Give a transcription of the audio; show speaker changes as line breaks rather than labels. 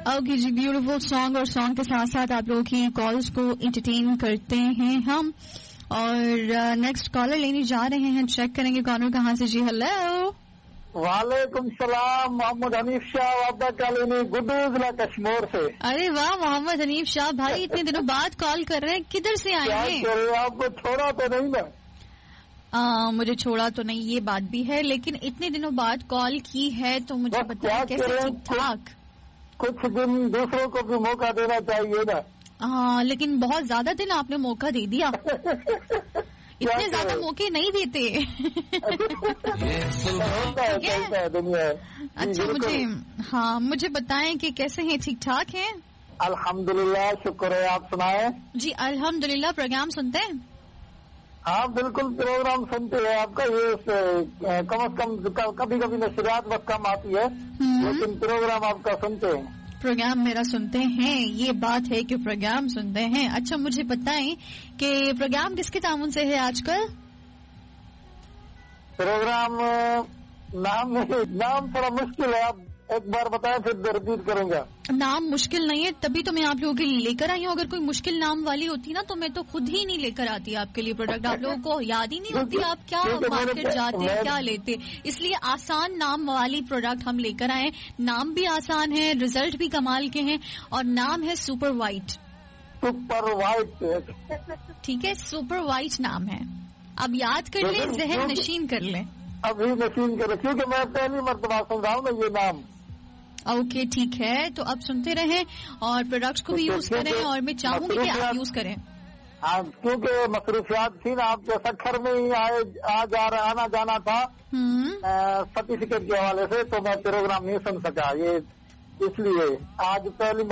Okay जी, beautiful song, और song के साथ साथ आप लोगों की कॉल्स को एंटरटेन करते हैं हम। और नेक्स्ट कॉलर लेने जा रहे हैं, चेक करेंगे कौन और कहाँ से। जी हेलो।
वालेकुम सलाम, मोहम्मद हनीफ शाह वादा कॉलोनी गुड्डू जिला कश्मीर से।
अरे वाह मोहम्मद हनीफ शाह भाई, इतने दिनों बाद कॉल कर रहे हैं, किधर से आए हैं?
क्या करें, आपको छोड़ा तो नहीं ना?
मुझे छोड़ा तो नहीं, ये बात भी है, लेकिन इतने दिनों बाद कॉल की है तो मुझे बताया कैसे ठीक ठाक।
कुछ दिन दूसरों को भी मौका देना चाहिए ना।
हाँ, लेकिन बहुत ज्यादा दिन आपने मौका दे दिया। इतने ज्यादा मौके नहीं देते।
दुनिया।
अच्छा, मुझे बताएं कि कैसे हैं, ठीक ठाक हैं?
अल्हम्दुलिल्लाह, शुक्र है, आप सुनाएं?
जी अल्हम्दुलिल्लाह। प्रोग्राम सुनते हैं?
हाँ बिल्कुल, प्रोग्राम सुनते हैं आपका। ये कम से कम कभी कभी नशरियात वक्त कम आती है, लेकिन प्रोग्राम आपका सुनते हैं।
प्रोग्राम मेरा सुनते हैं, ये बात है कि प्रोग्राम सुनते हैं। अच्छा, मुझे बताएं कि प्रोग्राम किसके तामुन से है आजकल?
प्रोग्राम नाम थोड़ा मुश्किल है, आप एक बार बताएं फिर रिपीट करूंगा।
नाम मुश्किल नहीं है, तभी तो मैं आप लोगों के लिए लेकर आई हूँ। अगर कोई मुश्किल नाम वाली होती ना तो मैं तो खुद ही नहीं लेकर आती आपके लिए प्रोडक्ट। आप लोगों को याद ही नहीं होती आप क्या मार्केट जाते हैं, क्या लेते, इसलिए आसान नाम वाली प्रोडक्ट हम लेकर आए। नाम भी आसान है, रिजल्ट भी कमाल के हैं, और नाम है सुपर वाइट।
सुपर वाइट,
ठीक है, सुपर वाइट नाम है। अब याद कर ले, जहन नशीन कर ले।
अभी नशीन कर, क्योंकि मैं पहली मर्तबा सुन रहा हूँ ना ये नाम।
ओके ठीक है, तो अब सुनते रहें और प्रोडक्ट्स को भी यूज करें, और मैं चाहूंगी कि आप यूज करें।
हाँ, क्योंकि मसरूफियात थी ना, आप सखर में ही आना जाना था सर्टिफिकेट के हवाले से, तो मैं प्रोग्राम नहीं सुन सका, ये इसलिए आज पहली